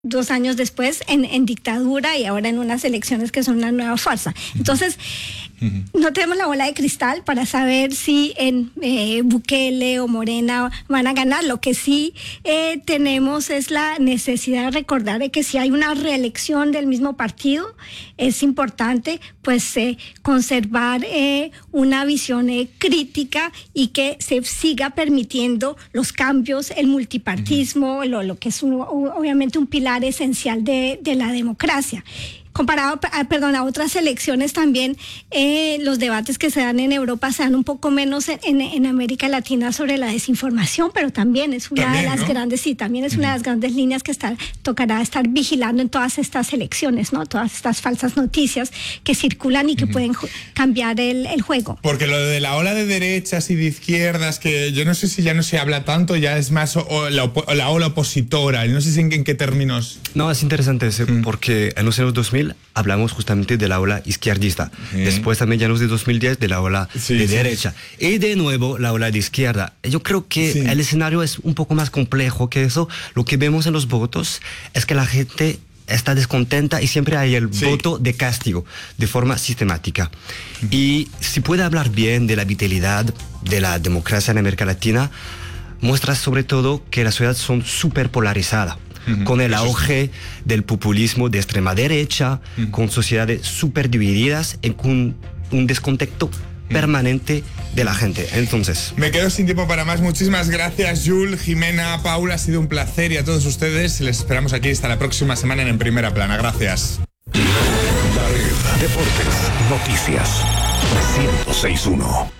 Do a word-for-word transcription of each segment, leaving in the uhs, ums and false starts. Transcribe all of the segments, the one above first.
dos años después en, en dictadura y ahora en unas elecciones que son una nueva farsa. Entonces, uh-huh. no tenemos la bola de cristal para saber si en eh, Bukele o Morena van a ganar. Lo que sí eh, tenemos es la necesidad de recordar de que si hay una reelección del mismo partido, es importante pues eh, conservar eh, una visión eh, crítica y que se siga permitiendo los cambios, el multipartismo, uh-huh. lo, lo que es un, obviamente un pilar esencial de, de la democracia. Comparado, perdón, a otras elecciones también, eh, los debates que se dan en Europa se dan un poco menos en, en, en América Latina sobre la desinformación, pero también es una también, de las ¿no? grandes, sí, también es uh-huh. una de las grandes líneas que está, tocará estar vigilando en todas estas elecciones, ¿no? Todas estas falsas noticias que circulan y que uh-huh. pueden cambiar el, el juego. Porque lo de la ola de derechas y de izquierdas, que yo no sé si ya no se habla tanto, ya es más o, o la, o la ola opositora, no sé si en, en qué términos. No, es interesante ese, uh-huh. porque en los años dos mil hablamos justamente de la ola izquierdista. Sí. Después también ya en los de dos mil diez de la ola sí, de sí. derecha. Y de nuevo la ola de izquierda. Yo creo que sí. el escenario es un poco más complejo que eso. Lo que vemos en los votos es que la gente está descontenta y siempre hay el sí. voto de castigo de forma sistemática. Uh-huh. Y si puede hablar bien de la vitalidad de la democracia en América Latina, muestra sobre todo que las sociedades son súper polarizadas. Uh-huh. Con el auge del populismo de extrema derecha, uh-huh. con sociedades súper divididas y con un descontento uh-huh. permanente de la gente. Entonces, me quedo sin tiempo para más. Muchísimas gracias, Jules, Jimena, Paula, ha sido un placer, y a todos ustedes les esperamos aquí hasta la próxima semana en En Primera Plana. Gracias. La Red, deportes, noticias, ciento seis punto uno.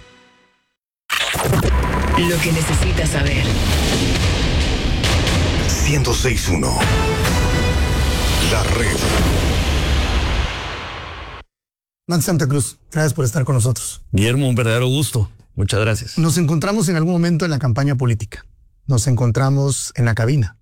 Lo que necesitas saber. ciento seis punto uno. La Red. Max Santa Cruz, gracias por estar con nosotros. Guillermo, un verdadero gusto. Muchas gracias. Nos encontramos en algún momento en la campaña política. Nos encontramos en la cabina.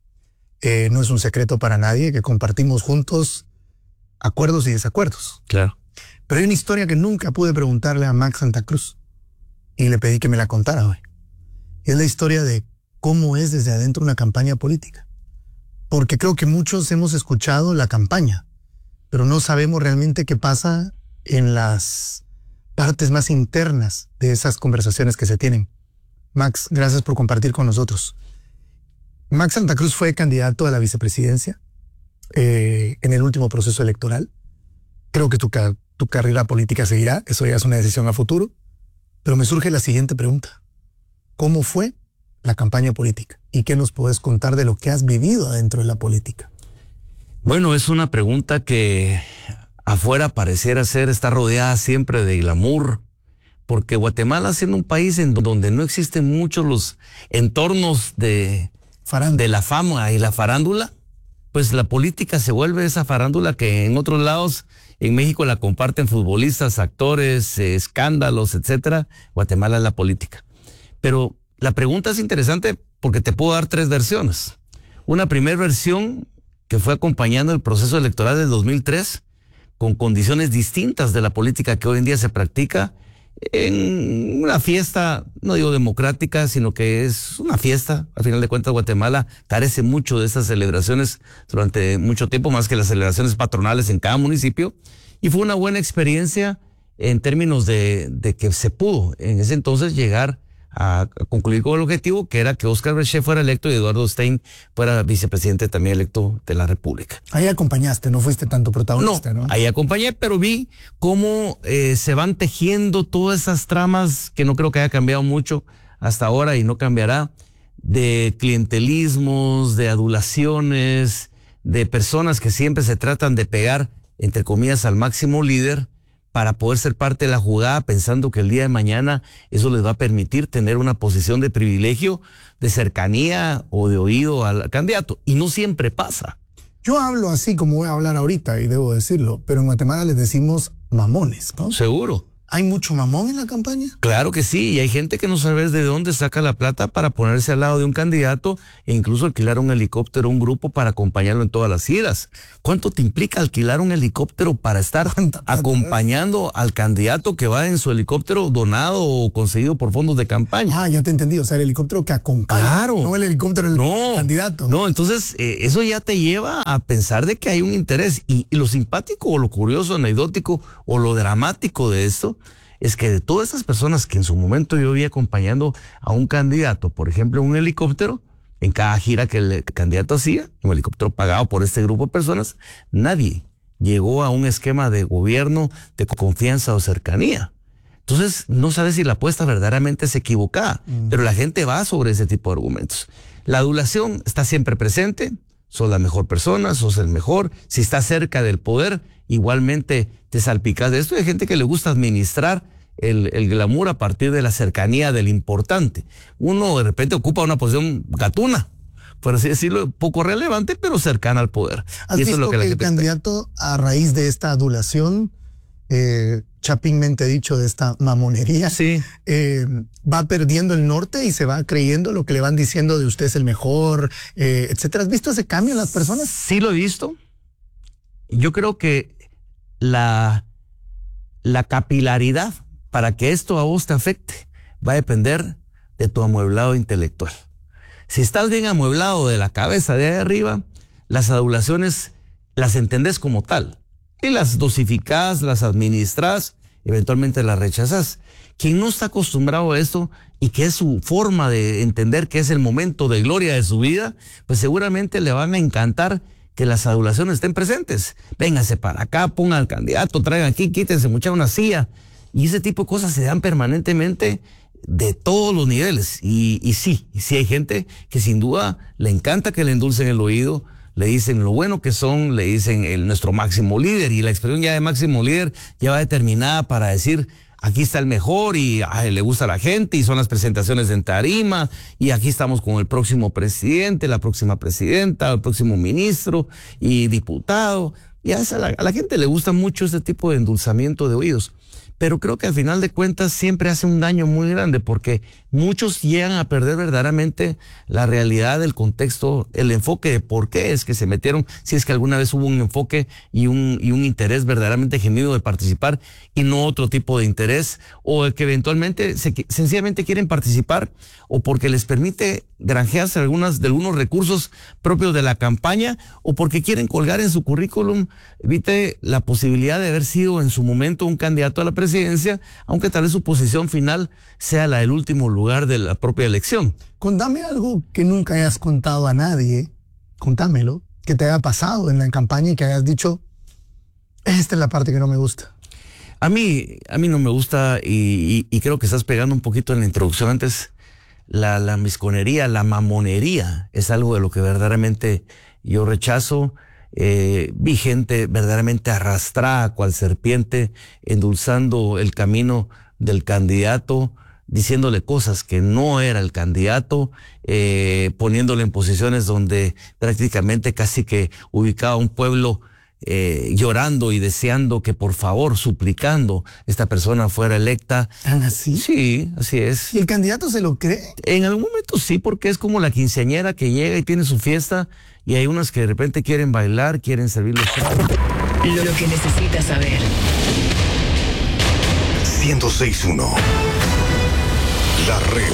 Eh, no es un secreto para nadie que compartimos juntos acuerdos y desacuerdos. Claro. Pero hay una historia que nunca pude preguntarle a Max Santa Cruz y le pedí que me la contara hoy. Y es la historia de cómo es desde adentro una campaña política. Porque creo que muchos hemos escuchado la campaña, pero no sabemos realmente qué pasa en las partes más internas de esas conversaciones que se tienen. Max, gracias por compartir con nosotros. Max Santa Cruz fue candidato a la vicepresidencia eh, en el último proceso electoral. Creo que tu, tu carrera política seguirá, eso ya es una decisión a futuro. Pero me surge la siguiente pregunta. ¿Cómo fue la campaña política? ¿Y qué nos puedes contar de lo que has vivido adentro de la política? Bueno, es una pregunta que afuera pareciera ser, está rodeada siempre de glamour, porque Guatemala, siendo un país en donde no existen muchos los entornos de, de la fama y la farándula, pues la política se vuelve esa farándula que en otros lados, en México la comparten futbolistas, actores, eh, escándalos, etcétera. Guatemala es la política. Pero la pregunta es interesante porque te puedo dar tres versiones. Una primera versión que fue acompañando el proceso electoral del dos mil tres con condiciones distintas de la política que hoy en día se practica en una fiesta, no digo democrática, sino que es una fiesta. Al final de cuentas, Guatemala carece mucho de estas celebraciones durante mucho tiempo, más que las celebraciones patronales en cada municipio. Y fue una buena experiencia en términos de, de que se pudo en ese entonces llegar a concluir con el objetivo, que era que Óscar Breché fuera electo y Eduardo Stein fuera vicepresidente también electo de la República. Ahí acompañaste, no fuiste tanto protagonista, ¿no? No, ahí acompañé, pero vi cómo eh, se van tejiendo todas esas tramas que no creo que haya cambiado mucho hasta ahora y no cambiará, de clientelismos, de adulaciones, de personas que siempre se tratan de pegar, entre comillas, al máximo líder, para poder ser parte de la jugada, pensando que el día de mañana eso les va a permitir tener una posición de privilegio, de cercanía o de oído al candidato. Y no siempre pasa. Yo hablo así como voy a hablar ahorita, y debo decirlo, pero en Guatemala les decimos mamones, ¿no? Seguro. ¿Hay mucho mamón en la campaña? Claro que sí, y hay gente que no sabe de dónde saca la plata para ponerse al lado de un candidato e incluso alquilar un helicóptero, un grupo para acompañarlo en todas las idas. ¿Cuánto te implica alquilar un helicóptero para estar acompañando al candidato que va en su helicóptero donado o conseguido por fondos de campaña? Ah, ya te entendí, o sea, el helicóptero que acompaña, claro, no el helicóptero del no, candidato. No, entonces eh, eso ya te lleva a pensar de que hay un interés y, y lo simpático o lo curioso, anecdótico o lo dramático de esto es que de todas esas personas que en su momento yo vi acompañando a un candidato, por ejemplo, un helicóptero, en cada gira que el candidato hacía, un helicóptero pagado por este grupo de personas, nadie llegó a un esquema de gobierno de confianza o cercanía. Entonces, no sabes si la apuesta verdaderamente es equivocada, mm. pero la gente va sobre ese tipo de argumentos. La adulación está siempre presente, sos la mejor persona, sos el mejor, si estás cerca del poder, igualmente te salpicas de esto. Hay gente que le gusta administrar el, el glamour a partir de la cercanía del importante. Uno de repente ocupa una posición gatuna, por así decirlo, poco relevante, pero cercana al poder. ¿Has y eso visto es lo que, que la el gente candidato, a raíz de esta adulación, eh, chapinmente dicho, de esta mamonería, sí. eh, va perdiendo el norte y se va creyendo lo que le van diciendo de usted es el mejor, eh, etcétera? ¿Has visto ese cambio en las personas? Sí lo he visto. Yo creo que la, la capilaridad para que esto a vos te afecte va a depender de tu amueblado intelectual. Si estás bien amueblado de la cabeza de ahí arriba, las adulaciones las entendés como tal y las dosificás, las administrás, eventualmente las rechazás. Quien no está acostumbrado a esto y que es su forma de entender que es el momento de gloria de su vida, pues seguramente le van a encantar que las adulaciones estén presentes. Véngase para acá, pongan al candidato, traigan aquí, quítense mucha una silla. Y ese tipo de cosas se dan permanentemente de todos los niveles. Y, y sí, y sí hay gente que sin duda le encanta que le endulcen el oído, le dicen lo bueno que son, le dicen el, nuestro máximo líder, y la expresión ya de máximo líder ya va determinada para decir aquí está el mejor y ay, le gusta a la gente y son las presentaciones en tarima y aquí estamos con el próximo presidente, la próxima presidenta, el próximo ministro y diputado. Y a, esa, a la gente le gusta mucho este tipo de endulzamiento de oídos. Pero creo que al final de cuentas siempre hace un daño muy grande porque muchos llegan a perder verdaderamente la realidad del contexto, el enfoque de por qué es que se metieron, si es que alguna vez hubo un enfoque y un, y un interés verdaderamente genuino de participar y no otro tipo de interés, o que eventualmente se, sencillamente quieren participar o porque les permite granjearse algunas, de algunos recursos propios de la campaña o porque quieren colgar en su currículum, evite la posibilidad de haber sido en su momento un candidato a la presidencia, aunque tal vez su posición final sea la del último lugar de la propia elección. Contame algo que nunca hayas contado a nadie, contámelo, que te haya pasado en la campaña y que hayas dicho, esta es la parte que no me gusta. A mí, a mí no me gusta y, y, y creo que estás pegando un poquito en la introducción antes, la, la misconería, la mamonería, es algo de lo que verdaderamente yo rechazo. Eh, vi gente verdaderamente arrastrada cual serpiente, endulzando el camino del candidato, diciéndole cosas que no era el candidato, eh, poniéndole en posiciones donde prácticamente casi que ubicaba a un pueblo eh, llorando y deseando que por favor, suplicando, esta persona fuera electa. ¿Tan así? Sí, así es. ¿Y el candidato se lo cree? En algún momento sí, porque es como la quinceañera que llega y tiene su fiesta y hay unas que de repente quieren bailar, quieren servir los tragos. Lo que necesitas saber. ciento seis punto uno La Red.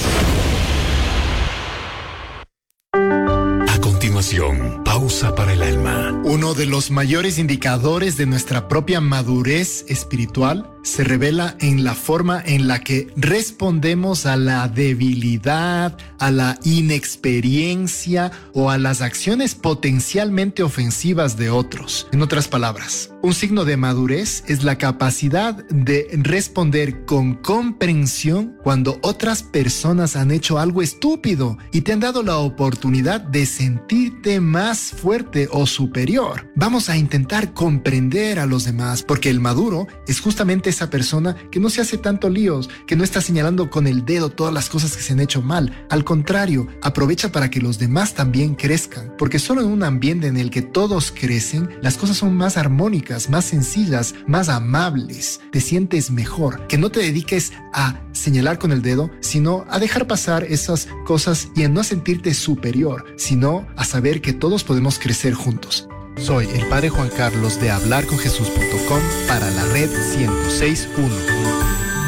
A continuación, pausa para el alma. Uno de los mayores indicadores de nuestra propia madurez espiritual se revela en la forma en la que respondemos a la debilidad, a la inexperiencia o a las acciones potencialmente ofensivas de otros. En otras palabras, un signo de madurez es la capacidad de responder con comprensión cuando otras personas han hecho algo estúpido y te han dado la oportunidad de sentirte más fuerte o superior. Vamos a intentar comprender a los demás porque el maduro es justamente esa persona que no se hace tanto líos, que no está señalando con el dedo todas las cosas que se han hecho mal. Al contrario, aprovecha para que los demás también crezcan, porque solo en un ambiente en el que todos crecen, las cosas son más armónicas, más sencillas, más amables. Te sientes mejor. Que no te dediques a señalar con el dedo, sino a dejar pasar esas cosas y a no sentirte superior, sino a saber que todos podemos crecer juntos. Soy el Padre Juan Carlos de hablar con jesús punto com para la red ciento seis punto uno.